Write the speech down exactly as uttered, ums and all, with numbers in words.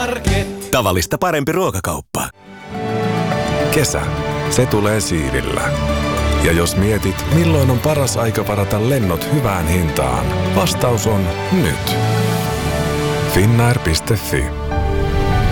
K-Market. Tavallista parempi ruokakauppa. Kesä, se tulee siivillä. Ja jos mietit, milloin on paras aika varata lennot hyvään hintaan, vastaus on nyt. Finnair piste fi